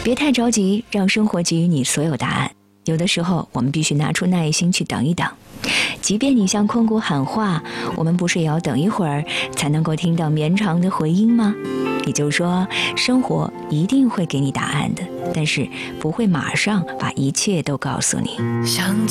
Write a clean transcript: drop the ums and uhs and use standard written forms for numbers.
别太着急，让生活给予你所有答案。有的时候，我们必须拿出耐心去等一等。即便你向空谷喊话，我们不是也要等一会儿才能够听到绵长的回音吗？也就是说，生活一定会给你答案的，但是不会马上把一切都告诉你。 想